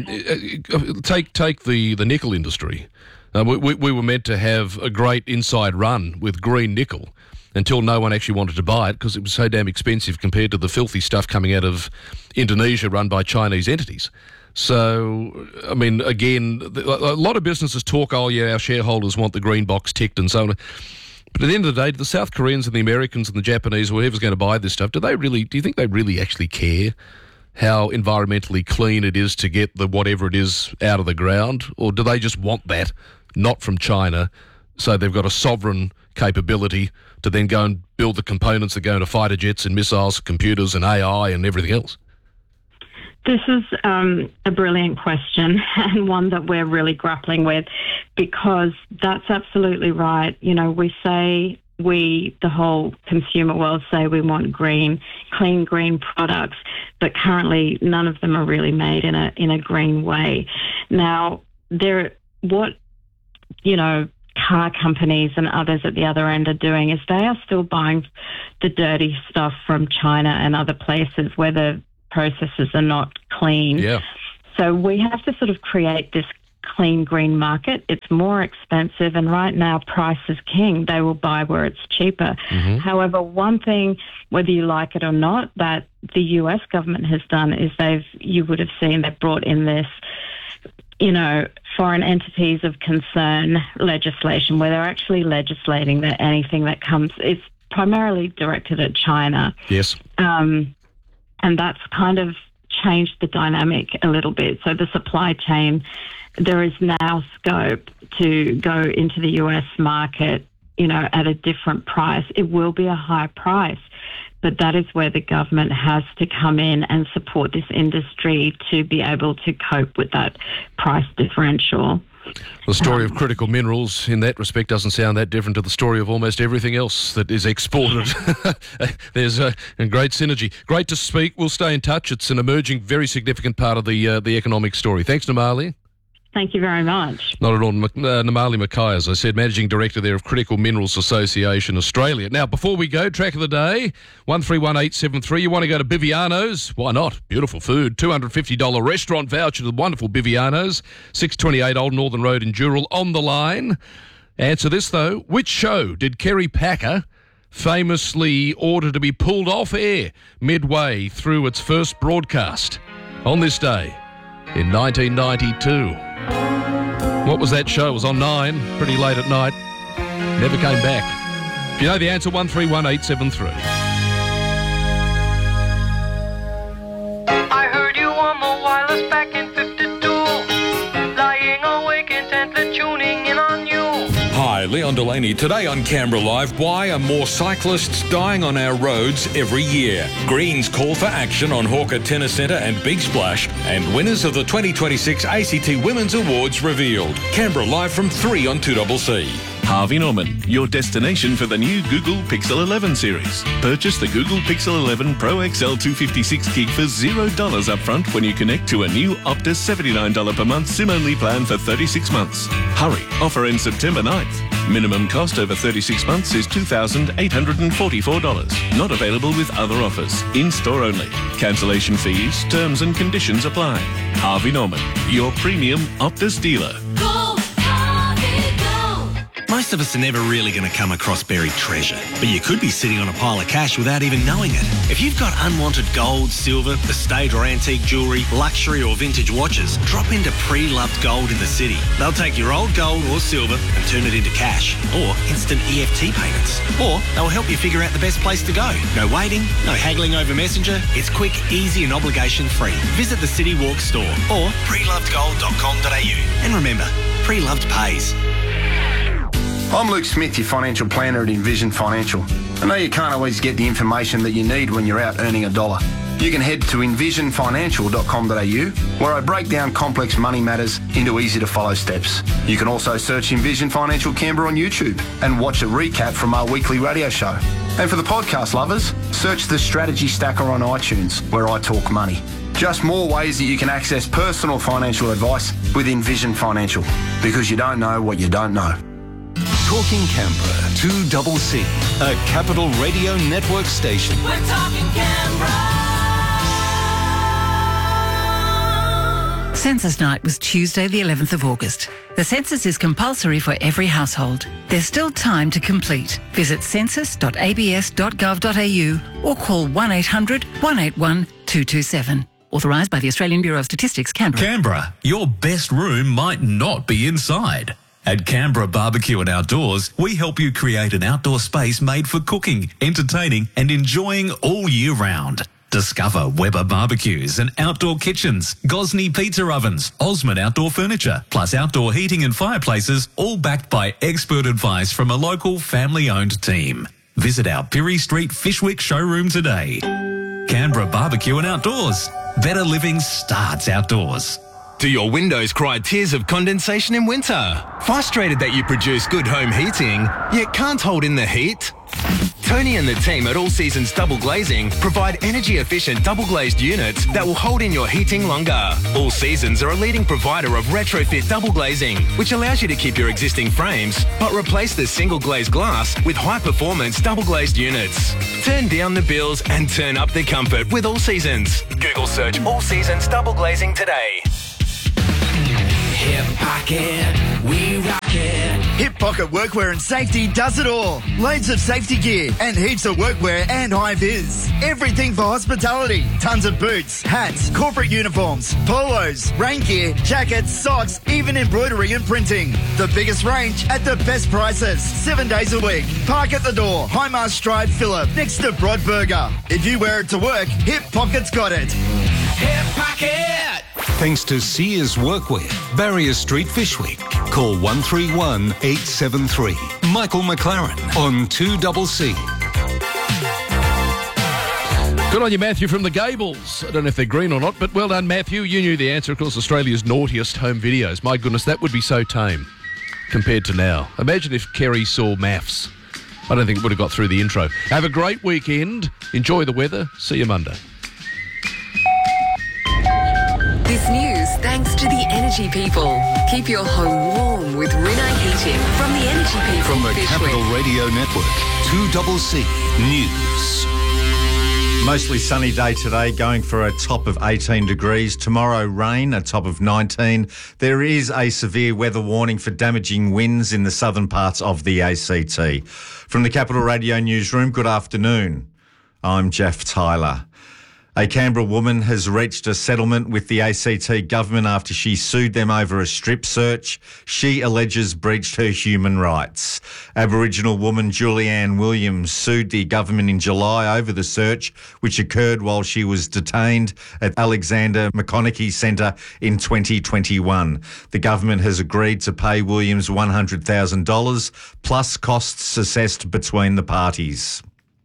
take the nickel industry. We were meant to have a great inside run with green nickel until no one actually wanted to buy it because it was so damn expensive compared to the filthy stuff coming out of Indonesia run by Chinese entities. So, I mean, again, a lot of businesses talk, oh, yeah, our shareholders want the green box ticked and so on. But at the end of the day, do the South Koreans and the Americans and the Japanese, whoever's going to buy this stuff, do you think they really actually care how environmentally clean it is to get the whatever it is out of the ground? Or do they just want that, not from China, so they've got a sovereign capability to then go and build the components that go into fighter jets and missiles, computers and AI and everything else? This is a brilliant question, and one that we're really grappling with, because that's absolutely right. We say we, the whole consumer world, say we want clean green products, but currently none of them are really made in a green way. Now, car companies and others at the other end are doing is they are still buying the dirty stuff from China and other places where the processes are not clean. Yeah. So we have to sort of create this clean green market. It's more expensive, and right now price is king. They will buy where it's cheaper. Mm-hmm. However, one thing, whether you like it or not, that the US government has done is you would have seen they brought in this, foreign entities of concern legislation, where they're actually legislating that anything that comes, it's primarily directed at China. Yes. And that's kind of changed the dynamic a little bit. So the supply chain, there is now scope to go into the US market, at a different price. It will be a high price, but that is where the government has to come in and support this industry to be able to cope with that price differential. The story of critical minerals in that respect doesn't sound that different to the story of almost everything else that is exported. There's a great synergy. Great to speak. We'll stay in touch. It's an emerging, very significant part of the economic story. Thanks, Namali. Thank you very much. Not at all. Namali Mackay, as I said, Managing Director there of Critical Minerals Association Australia. Now, before we go, track of the day, 131873. You want to go to Biviano's? Why not? Beautiful food. $250 restaurant voucher to the wonderful Biviano's. 628 Old Northern Road in Dural. On the line. Answer this, though. Which show did Kerry Packer famously order to be pulled off air midway through its first broadcast on this day in 1992? What was that show? It was on 9, pretty late at night. Never came back. If you know the answer, 131873. I heard you on the wireless back in 52, lying awake intently tuning in on you. Hi, Leon Delaney. Today on Canberra Live, why are more cyclists dying on our roads every year? Greens call for action on Hawker Tennis Centre and Big Splash, and winners of the 2026 ACT Women's Awards revealed. Canberra Live from 3 on 2CC. Harvey Norman, your destination for the new Google Pixel 11 series. Purchase the Google Pixel 11 Pro XL 256 gig for $0 upfront when you connect to a new Optus $79 per month SIM-only plan for 36 months. Hurry, offer ends September 9th. Minimum cost over 36 months is $2,844. Not available with other offers. In-store only. Cancellation fees, terms and conditions apply. Harvey Norman, your premium Optus dealer. Most of us are never really going to come across buried treasure, but you could be sitting on a pile of cash without even knowing it. If you've got unwanted gold, silver, estate or antique jewellery, luxury or vintage watches, drop into Pre-Loved Gold in the city. They'll take your old gold or silver and turn it into cash or instant EFT payments. Or they'll help you figure out the best place to go. No waiting, no haggling over Messenger. It's quick, easy and obligation-free. Visit the City Walk store or prelovedgold.com.au. And remember, Pre-Loved pays. I'm Luke Smith, your financial planner at Envision Financial. I know you can't always get the information that you need when you're out earning a dollar. You can head to envisionfinancial.com.au, where I break down complex money matters into easy-to-follow steps. You can also search Envision Financial Canberra on YouTube and watch a recap from our weekly radio show. And for the podcast lovers, search the Strategy Stacker on iTunes, where I talk money. Just more ways that you can access personal financial advice with Envision Financial, because you don't know what you don't know. Talking Canberra, 2CC, a Capital Radio Network station. We're talking Canberra. Census night was Tuesday the 11th of August. The census is compulsory for every household. There's still time to complete. Visit census.abs.gov.au or call 1800 181 227. Authorised by the Australian Bureau of Statistics, Canberra. Canberra, your best room might not be inside. At Canberra Barbecue and Outdoors, we help you create an outdoor space made for cooking, entertaining and enjoying all year round. Discover Weber barbecues and outdoor kitchens, Gosney pizza ovens, Osmond outdoor furniture, plus outdoor heating and fireplaces, all backed by expert advice from a local family-owned team. Visit our Pirie Street Fishwick showroom today. Canberra Barbecue and Outdoors. Better living starts outdoors. Do your windows cry tears of condensation in winter? Frustrated that you produce good home heating, yet can't hold in the heat? Tony and the team at All Seasons Double Glazing provide energy-efficient double-glazed units that will hold in your heating longer. All Seasons are a leading provider of retrofit double glazing, which allows you to keep your existing frames, but replace the single-glazed glass with high-performance double-glazed units. Turn down the bills and turn up the comfort with All Seasons. Google search All Seasons Double Glazing today. Hip Pocket, we rock it. Hip Pocket Workwear and Safety does it all. Loads of safety gear and heaps of workwear and high vis. Everything for hospitality. Tons of boots, hats, corporate uniforms, polos, rain gear, jackets, socks, even embroidery and printing. The biggest range at the best prices. 7 days a week. Park at the door. High Mast Drive, Phillip, next to Broadburger. If you wear it to work, Hip Pocket's got it. Hip Pocket. Thanks to Sears Workwear, Barrier Street, Fyshwick. Call 131 873. Michael McLaren on 2CC. Good on you, Matthew, from the Gables. I don't know if they're green or not, but well done, Matthew. You knew the answer. Of course, Australia's naughtiest home videos. My goodness, that would be so tame compared to now. Imagine if Kerry saw maths. I don't think it would have got through the intro. Have a great weekend. Enjoy the weather. See you Monday. This news thanks to the Energy People. Keep your home warm with Rinnai Heating from the Energy People. From the Fyshwick. Capital Radio Network, 2CC News. Mostly sunny day today, going for a top of 18 degrees. Tomorrow, rain, a top of 19. There is a severe weather warning for damaging winds in the southern parts of the ACT. From the Capital Radio Newsroom, good afternoon. I'm Jeff Tyler. A Canberra woman has reached a settlement with the ACT government after she sued them over a strip search she alleges breached her human rights. Aboriginal woman Julianne Williams sued the government in July over the search, which occurred while she was detained at Alexander McConaughey Centre in 2021. The government has agreed to pay Williams $100,000 plus costs assessed between the parties.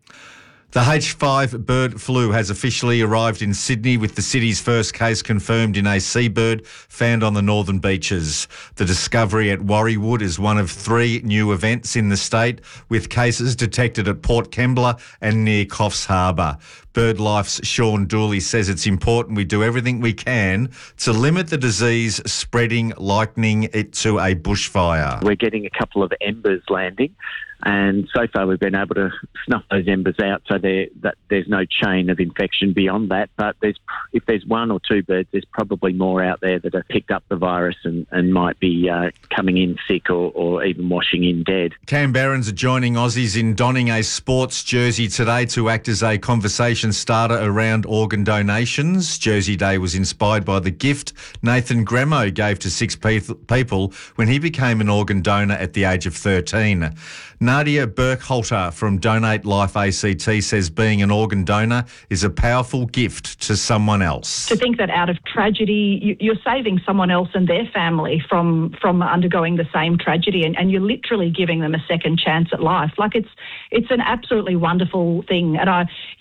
The H5 bird flu has officially arrived in Sydney, with the city's first case confirmed in a seabird found on the northern beaches. The discovery at Warriewood is one of 3 new events in the state, with cases detected at Port Kembla and near Coffs Harbour. BirdLife's Sean Dooley says it's important we do everything we can to limit the disease spreading, likening it to a bushfire. We're getting a couple of embers landing, and so far we've been able to snuff those embers out so there's no chain of infection beyond that. But if there's 1 or 2 birds, there's probably more out there that have picked up the virus and might be coming in sick or even washing in dead. Canberrans are joining Aussies in donning a sports jersey today to act as a conversation starter around organ donations. Jersey Day was inspired by the gift Nathan Gremo gave to 6 people when he became an organ donor at the age of 13. Nadia Burkhalter from Donate Life ACT says being an organ donor is a powerful gift to someone else. To think that out of tragedy, you're saving someone else and their family from undergoing the same tragedy, and you're literally giving them a second chance at life. Like it's an absolutely wonderful thing. And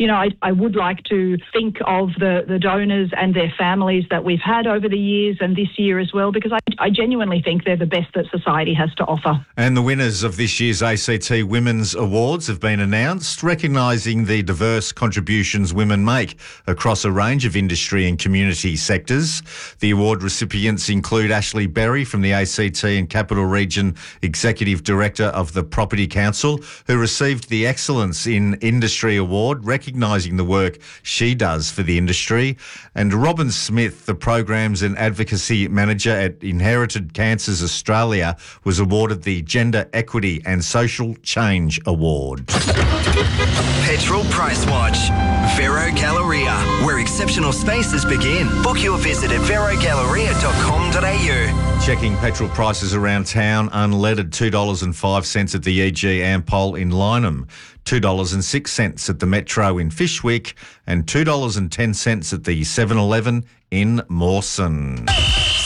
I would like to think of the donors and their families that we've had over the years and this year as well, because I genuinely think they're the best that society has to offer. And the winners of this year's ACT Women's Awards have been announced, recognising the diverse contributions women make across a range of industry and community sectors. The award recipients include Ashley Berry from the ACT and Capital Region Executive Director of the Property Council, who received the Excellence in Industry Award, recognising the work she does for the industry. And Robin Smith, the Programs and Advocacy Manager at Inherited Cancers Australia, was awarded the Gender Equity and Social Change Award. Petrol Price Watch. Vero Galleria, where exceptional spaces begin. Book your visit at verogalleria.com.au. Checking petrol prices around town. Unleaded $2.05 at the EG Ampol in Lynham, $2.06 at the Metro in Fyshwick, and $2.10 at the 7-Eleven in Mawson.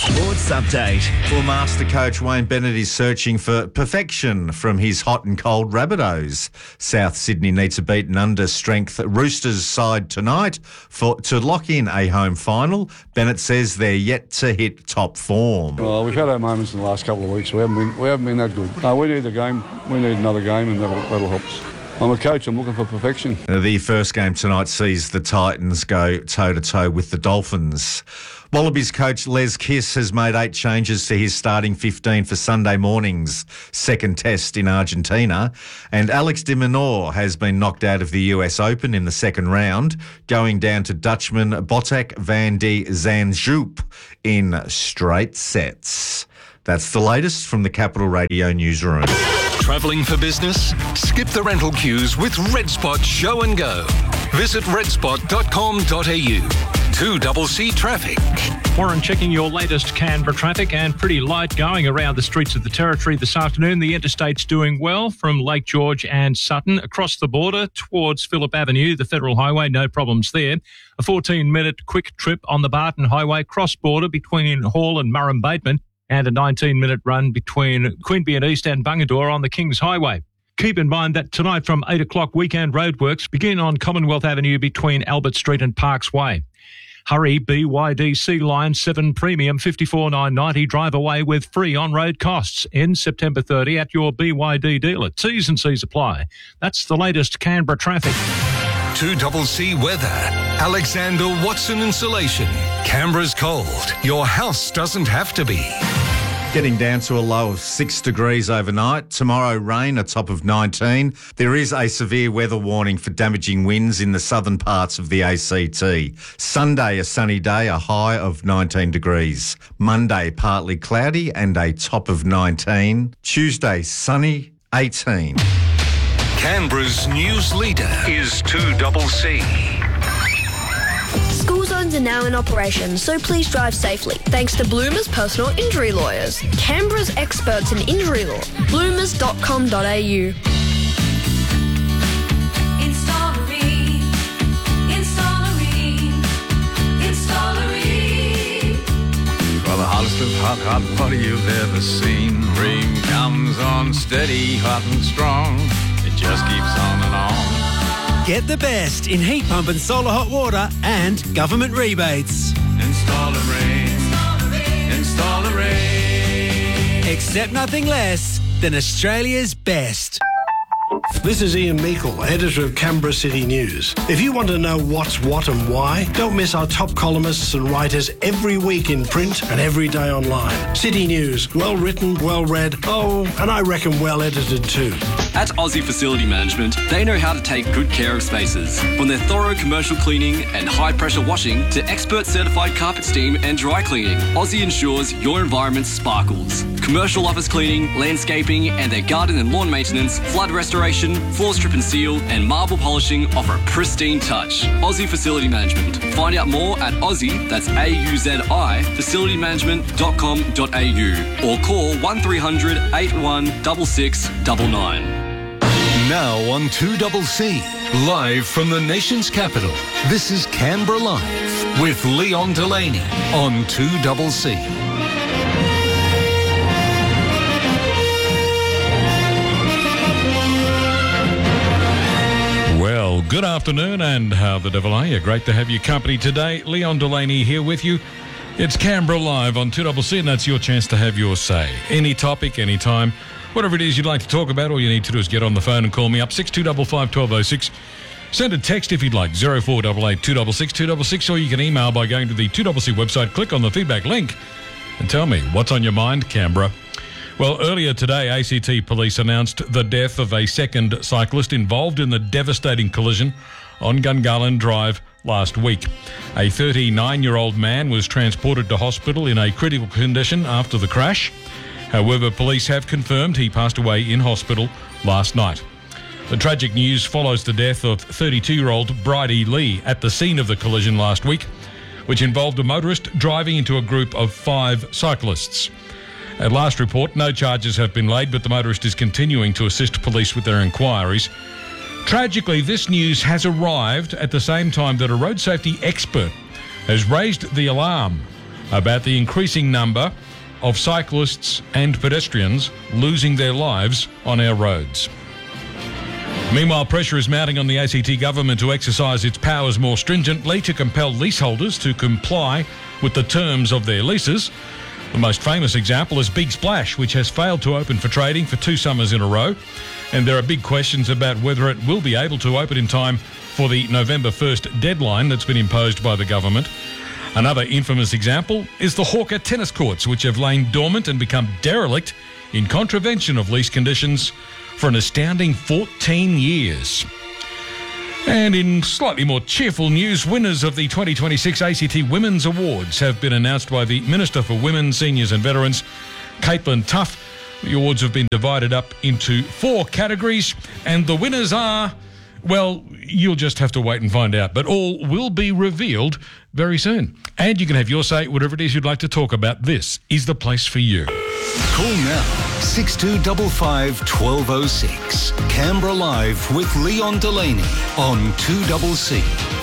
Sports update. Well, Master Coach Wayne Bennett is searching for perfection from his hot and cold Rabbitohs. South Sydney need to beat an under-strength Roosters side tonight to lock in a home final. Bennett says they're yet to hit top form. Well, we've had our moments in the last couple of weeks. We haven't been that good. No, we need the game. We need another game, and that'll help us. I'm a coach. I'm looking for perfection. The first game tonight sees the Titans go toe-to-toe with the Dolphins. Wallabies coach Les Kiss has made 8 changes to his starting 15 for Sunday morning's second test in Argentina. And Alex de Minaur has been knocked out of the US Open in the second round, going down to Dutchman Botic van de Zandschulp in straight sets. That's the latest from the Capital Radio newsroom. Travelling for business? Skip the rental queues with RedSpot Show and Go. Visit redspot.com.au. 2CC Traffic. Warren checking your latest Canberra traffic, and pretty light going around the streets of the Territory this afternoon. The interstate's doing well from Lake George and Sutton across the border towards Phillip Avenue, the Federal Highway, no problems there. A 14-minute quick trip on the Barton Highway cross-border between Hall and Murrum-Bateman, and a 19-minute run between Queanbeyan East and Bungadore on the Kings Highway. Keep in mind that tonight from 8 o'clock, weekend roadworks begin on Commonwealth Avenue between Albert Street and Parks Way. Hurry, BYD Sea Line 7 Premium 54,990 drive away with free on-road costs. Ends September 30 at your BYD dealer. T's and C's apply. That's the latest Canberra traffic. 2CC Weather. Alexander Watson Insulation. Canberra's cold. Your house doesn't have to be. Getting down to a low of 6 degrees overnight. Tomorrow, rain, a top of 19. There is a severe weather warning for damaging winds in the southern parts of the ACT. Sunday, a sunny day, a high of 19 degrees. Monday, partly cloudy and a top of 19. Tuesday, sunny, 18. Canberra's news leader is 2CC. School zones are now in operation, so please drive safely. Thanks to Bloomer's personal injury lawyers, Canberra's experts in injury law. bloomers.com.au. For the hottest of hot water you've ever seen. Ream comes on steady, hot and strong. It just keeps on and on. Get the best in heat pump and solar hot water and government rebates. Install a Ream. Install a Ream. Accept nothing less than Australia's best. This is Ian Meikle, editor of Canberra City News. If you want to know what's what and why, don't miss our top columnists and writers every week in print and every day online. City News, well written, well read, and I reckon well edited too. At Aussie Facility Management, they know how to take good care of spaces. From their thorough commercial cleaning and high-pressure washing to expert certified carpet steam and dry cleaning, Aussie ensures your environment sparkles. Commercial office cleaning, landscaping, and their garden and lawn maintenance, flood restoration, floor strip and seal, and marble polishing offer a pristine touch. Aussie Facility Management. Find out more at Aussie, that's AUZI, facilitymanagement.com.au, or call 1300 81 6699. Now on 2CC, live from the nation's capital, this is Canberra Live with Leon Delaney on 2CC. Well, good afternoon, and how the devil are you? Great to have your company today. Leon Delaney here with you. It's Canberra Live on 2CC, and that's your chance to have your say. Any topic, any time, whatever it is you'd like to talk about, all you need to do is get on the phone and call me up, 6255 1206. Send a text if you'd like, 0488 266 266, or you can email by going to the 2CC website, click on the feedback link, and tell me what's on your mind, Canberra. Well, earlier today, ACT Police announced the death of a second cyclist involved in the devastating collision on Gungahlin Drive last week. A 39-year-old man was transported to hospital in a critical condition after the crash. However, police have confirmed he passed away in hospital last night. The tragic news follows the death of 32-year-old Bridie Lee at the scene of the collision last week, which involved a motorist driving into a group of 5 cyclists. At last report, no charges have been laid, but the motorist is continuing to assist police with their inquiries. Tragically, this news has arrived at the same time that a road safety expert has raised the alarm about the increasing number of cyclists and pedestrians losing their lives on our roads. Meanwhile, pressure is mounting on the ACT government to exercise its powers more stringently to compel leaseholders to comply with the terms of their leases. The most famous example is Big Splash, which has failed to open for trading for 2 summers in a row. And there are big questions about whether it will be able to open in time for the November 1st deadline that's been imposed by the government. Another infamous example is the Hawker tennis courts, which have lain dormant and become derelict in contravention of lease conditions for an astounding 14 years. And in slightly more cheerful news, winners of the 2026 ACT Women's Awards have been announced by the Minister for Women, Seniors and Veterans, Caitlin Tough. The awards have been divided up into 4 categories, and the winners are, well, you'll just have to wait and find out, but all will be revealed very soon. And you can have your say, whatever it is you'd like to talk about. This is the place for you. Call now 6255 1206. Canberra Live with Leon Delaney on 2CC.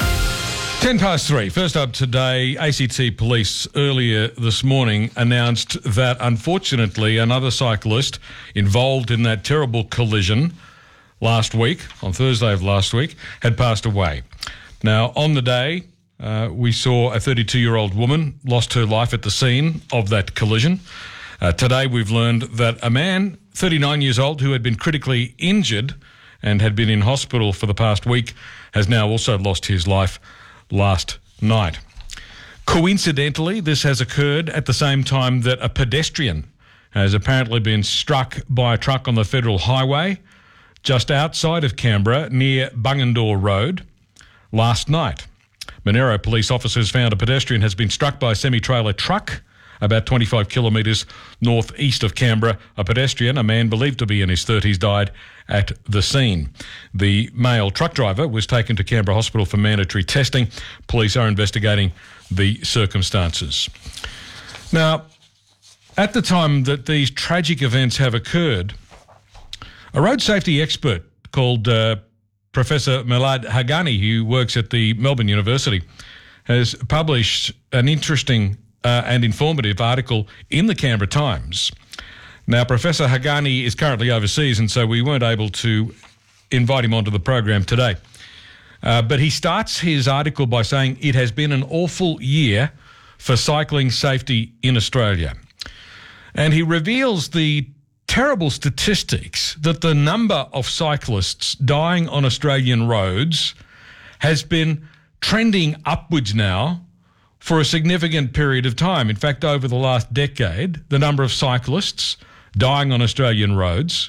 3:10. First up today, ACT Police earlier this morning announced that unfortunately another cyclist involved in that terrible collision last week, on Thursday of last week, had passed away. Now, on the day, we saw a 32-year-old woman lost her life at the scene of that collision. Today, we've learned that a man, 39 years old, who had been critically injured and had been in hospital for the past week, has now also lost his life last night. Coincidentally, this has occurred at the same time that a pedestrian has apparently been struck by a truck on the Federal Highway just outside of Canberra near Bungendore Road last night. Monero police officers found a pedestrian has been struck by a semi-trailer truck about 25 kilometres northeast of Canberra. A pedestrian, a man believed to be in his 30s, died at the scene. The male truck driver was taken to Canberra Hospital for mandatory testing. Police are investigating the circumstances. Now, at the time that these tragic events have occurred, a road safety expert called Professor Milad Haghani, who works at the Melbourne University, has published an interesting and informative article in the Canberra Times. Now, Professor Haghani is currently overseas, and so we weren't able to invite him onto the program today. But he starts his article by saying it has been an awful year for cycling safety in Australia. And he reveals the terrible statistics that the number of cyclists dying on Australian roads has been trending upwards now for a significant period of time. In fact, over the last decade, the number of cyclists dying on Australian roads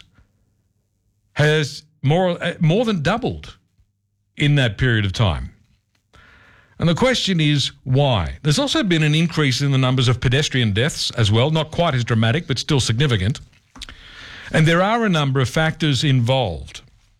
has more than doubled in that period of time. And the question is, why? There's also been an increase in the numbers of pedestrian deaths as well, not quite as dramatic, but still significant. And there are a number of factors involved.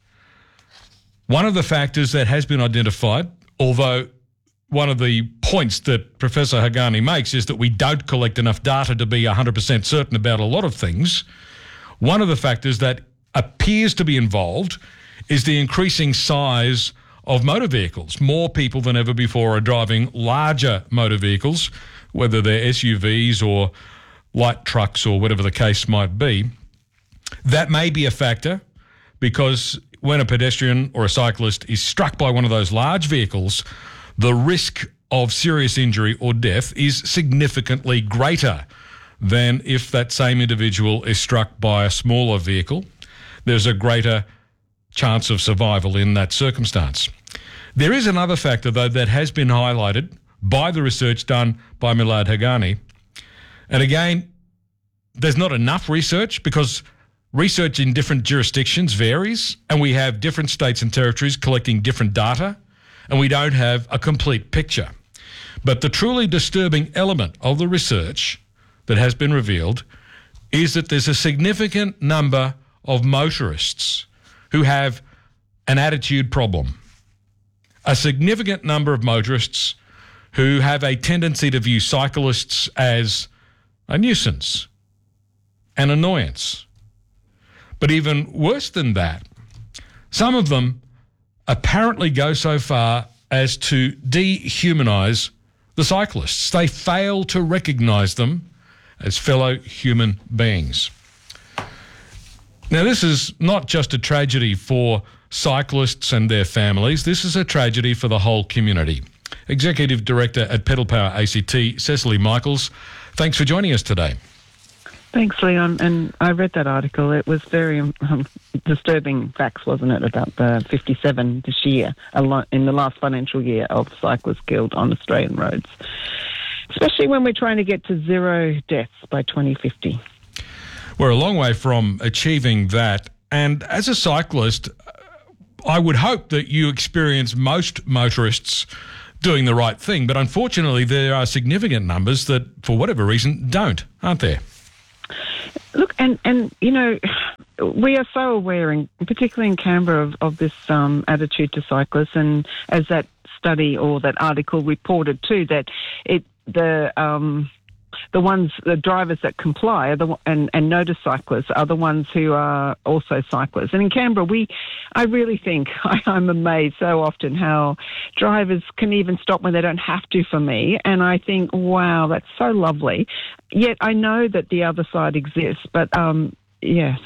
One of the factors that has been identified, although one of the points that Professor Haghani makes is that we don't collect enough data to be 100% certain about a lot of things. One of the factors that appears to be involved is the increasing size of motor vehicles. More people than ever before are driving larger motor vehicles, whether they're SUVs or light trucks or whatever the case might be. That may be a factor because when a pedestrian or a cyclist is struck by one of those large vehicles, the risk of serious injury or death is significantly greater than if that same individual is struck by a smaller vehicle. There's a greater chance of survival in that circumstance. There is another factor, though, that has been highlighted by the research done by Milad Haghani. And again, there's not enough research because research in different jurisdictions varies, and we have different states and territories collecting different data, and we don't have a complete picture. But the truly disturbing element of the research that has been revealed is that there's a significant number of motorists who have an attitude problem. A significant number of motorists who have a tendency to view cyclists as a nuisance, an annoyance. But even worse than that, some of them apparently go so far as to dehumanise the cyclists. They fail to recognise them as fellow human beings. Now, this is not just a tragedy for cyclists and their families. This is a tragedy for the whole community. Executive Director at Pedal Power ACT, Cecily Michaels, thanks for joining us today. Thanks, Leon. And I read that article. It was very disturbing facts, wasn't it, about the 57 this year, in the last financial year, of cyclists killed on Australian roads, especially when we're trying to get to 0 deaths by 2050. We're a long way from achieving that. And as a cyclist, I would hope that you experience most motorists doing the right thing. But unfortunately, there are significant numbers that, for whatever reason, don't, aren't there? Look, and you know, we are so aware, particularly in Canberra, of this attitude to cyclists. And as that study or that article reported too, that the drivers that comply are and notice cyclists are the ones who are also cyclists. And in Canberra, I really think, I'm amazed so often how drivers can even stop when they don't have to for me. And I think, wow, that's so lovely. Yet I know that the other side exists. But, yes,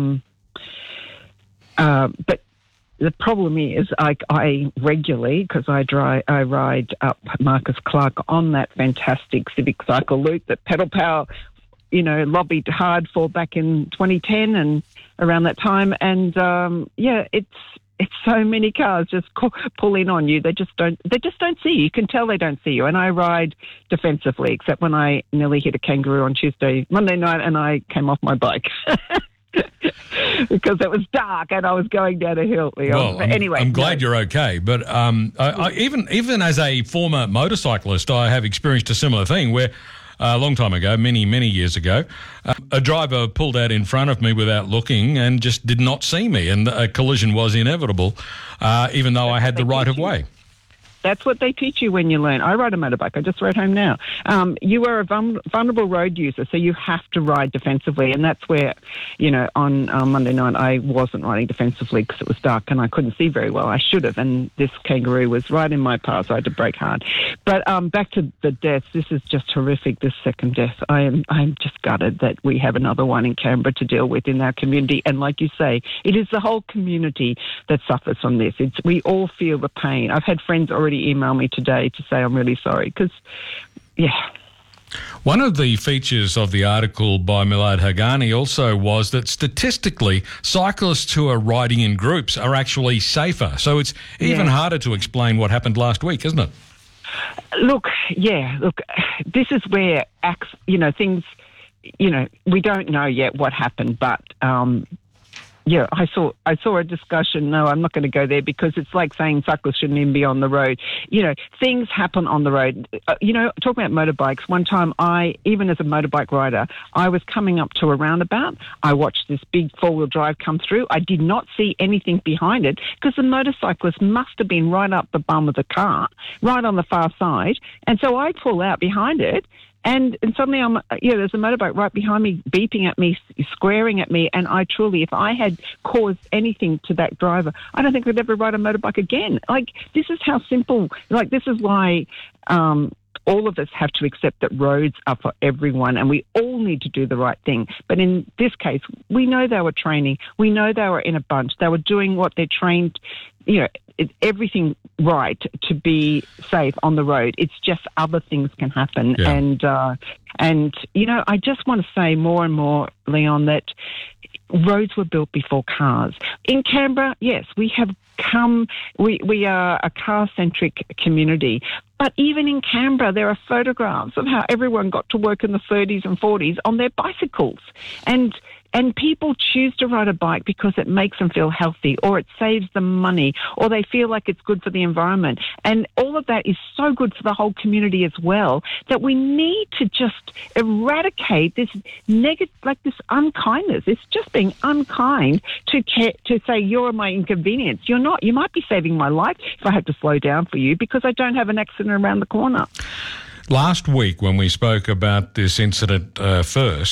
but the problem is I regularly, because I ride up Marcus Clark on that fantastic Civic Cycle loop that Pedal Power, lobbied hard for back in 2010 and around that time. And it's so many cars just pull in on you. They just don't see you. You can tell they don't see you. And I ride defensively, except when I nearly hit a kangaroo on Monday night, and I came off my bike. Because it was dark and I was going down a hill. Well, I'm glad you're okay. But I, even as a former motorcyclist, I have experienced a similar thing where a long time ago, many years ago, a driver pulled out in front of me without looking and just did not see me, and a collision was inevitable, even though I had the right of way. That's what they teach you when you learn. I ride a motorbike. I just rode home now. You are a vulnerable road user, so you have to ride defensively. And that's where, on Monday night, I wasn't riding defensively because it was dark and I couldn't see very well. I should have. And this kangaroo was right in my path, so I had to brake hard. But back to the deaths. This is just horrific, this second death. I'm just gutted that we have another one in Canberra to deal with in our community. And like you say, it is the whole community that suffers from this. We all feel the pain. I've had friends already email me today to say I'm really sorry because, yeah. One of the features of the article by Milad Hagani also was that statistically, cyclists who are riding in groups are actually safer. So it's even harder to explain what happened last week, isn't it? Look, this is where things, we don't know yet what happened, but I saw a discussion. No, I'm not going to go there because it's like saying cyclists shouldn't even be on the road. Things happen on the road. Talking about motorbikes, one time even as a motorbike rider, I was coming up to a roundabout. I watched this big four-wheel drive come through. I did not see anything behind it because the motorcyclist must have been right up the bum of the car, right on the far side. And so I pull out behind it. And suddenly there's a motorbike right behind me, beeping at me, squaring at me. And I truly, if I had caused anything to that driver, I don't think I'd ever ride a motorbike again. This is how simple, this is why all of us have to accept that roads are for everyone and we all need to do the right thing. But in this case, we know they were training. We know they were in a bunch. They were doing what they're trained, everything right to be safe on the road. It's just other things can happen. Yeah. And I just want to say more and more, Leon, that roads were built before cars. In Canberra, yes, we are a car-centric community. But even in Canberra, there are photographs of how everyone got to work in the 30s and 40s on their bicycles. And people choose to ride a bike because it makes them feel healthy or it saves them money or they feel like it's good for the environment. And all of that is so good for the whole community as well that we need to just eradicate this negative, this unkindness. It's just being unkind to say you're my inconvenience. You're not. You might be saving my life if I had to slow down for you because I don't have an accident around the corner. Last week when we spoke about this incident first,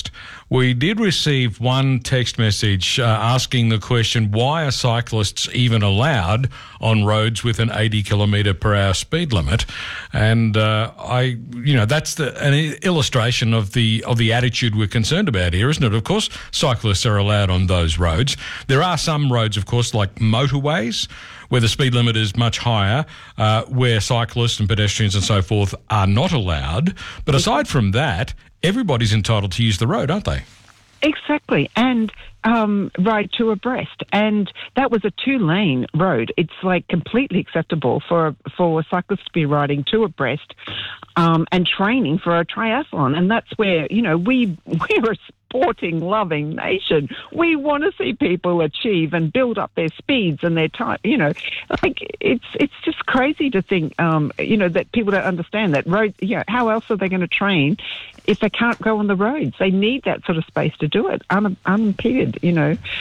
We did receive one text message asking the question, why are cyclists even allowed on roads with an 80 kilometre per hour speed limit? And that's an illustration of the attitude we're concerned about here, isn't it? Of course, cyclists are allowed on those roads. There are some roads, of course, like motorways, where the speed limit is much higher, where cyclists and pedestrians and so forth are not allowed. But aside from that, everybody's entitled to use the road, aren't they? Exactly, and ride two abreast. And that was a 2-lane road. It's like completely acceptable for cyclists to be riding two abreast and training for a triathlon. And that's where, we're a sporting, loving nation. We want to see people achieve and build up their speeds and their time. It's just crazy to think, that people don't understand that roads. How else are they going to train if they can't go on the roads? They need that sort of space to do it unimpeded.